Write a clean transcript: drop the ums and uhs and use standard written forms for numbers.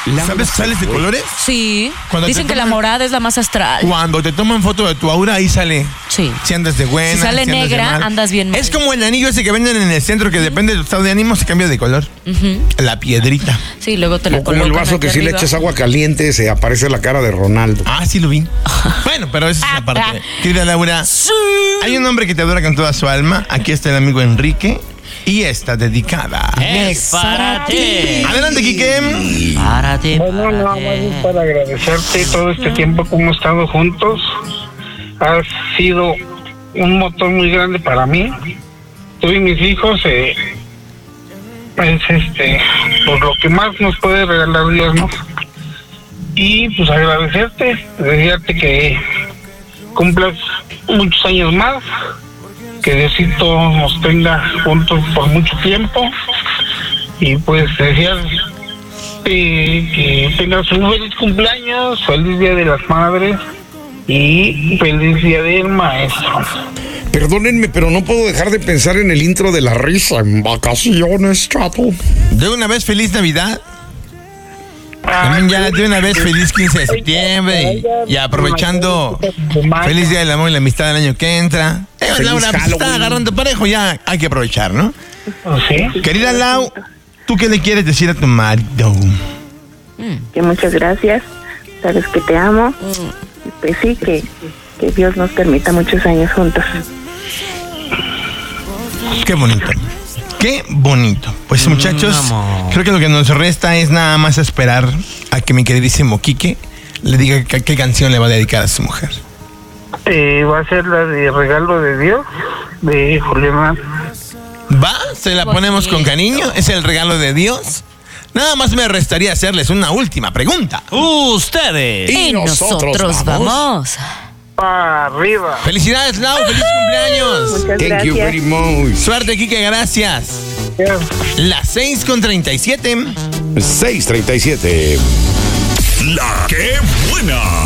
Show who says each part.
Speaker 1: ¿Sabes sales de colores?
Speaker 2: Sí.
Speaker 1: Cuando
Speaker 2: Dicen
Speaker 1: te
Speaker 2: que la
Speaker 1: toman-
Speaker 2: morada es la más astral.
Speaker 1: Cuando te toman foto de tu aura, ahí sale.
Speaker 2: Sí.
Speaker 1: Si andas de buena.
Speaker 2: Si sale
Speaker 1: andas de
Speaker 2: negra,
Speaker 1: mal.
Speaker 2: andas bien mal.
Speaker 1: Es como el anillo ese que venden en el centro, que depende del estado de ánimo, se cambia de color. La piedrita.
Speaker 2: Sí, luego te la
Speaker 3: O como el
Speaker 2: colocan
Speaker 3: vaso que
Speaker 2: aquí
Speaker 3: si le
Speaker 2: arriba.
Speaker 3: echas agua caliente se aparece la cara de Ronaldo.
Speaker 1: Ah, sí lo vi. Bueno, pero esa es la parte. Querida Laura,
Speaker 2: Sí.
Speaker 1: hay un hombre que te adora con toda su alma. Aquí está el amigo Enrique. Y está dedicada.
Speaker 4: Es para ti.
Speaker 1: Adelante, Quique.
Speaker 4: Para ti.
Speaker 5: Bueno, nada más es para agradecerte todo este tiempo que hemos estado juntos. Has sido un motor muy grande para mí. Tú y mis hijos, es por lo que más nos puede regalar Dios, ¿no? Y pues agradecerte, desearte que cumplas muchos años más, que Diosito nos tenga juntos por mucho tiempo, y pues desear que tengas un feliz cumpleaños, feliz Día de las Madres y feliz Día del Maestro.
Speaker 3: Perdónenme, pero no puedo dejar de pensar en el intro de La Risa en vacaciones, chato.
Speaker 1: De una vez, feliz Navidad. También ya de una vez, feliz 15 de septiembre. Y aprovechando, feliz Día del Amor y la Amistad del año que entra. Laura, pues está agarrando parejo, ya hay que aprovechar, ¿no?
Speaker 5: ¿Sí?
Speaker 1: Querida Lau, ¿tú qué le quieres decir a tu marido?
Speaker 6: Que muchas gracias, sabes que te amo, y pues sí, que Dios nos permita muchos años juntos.
Speaker 1: Qué bonito. Qué bonito. Pues muchachos,
Speaker 4: amor.
Speaker 1: creo que lo que nos resta es nada más esperar a que mi queridísimo Quique le diga qué canción le va a dedicar a su mujer.
Speaker 5: Va a ser la de Regalo de Dios, de Julián.
Speaker 1: ¿Va? ¿Se la ponemos con cariño? ¿Es el regalo de Dios? Nada más me restaría hacerles una última pregunta.
Speaker 4: Ustedes.
Speaker 2: Y nosotros vamos.
Speaker 5: Arriba.
Speaker 1: Felicidades, Lau, feliz cumpleaños.
Speaker 6: Muchas
Speaker 3: Thank you very
Speaker 6: gracias.
Speaker 3: much.
Speaker 1: Suerte, Quique, gracias. Las 6:37.
Speaker 3: 6:37.
Speaker 7: La que buena.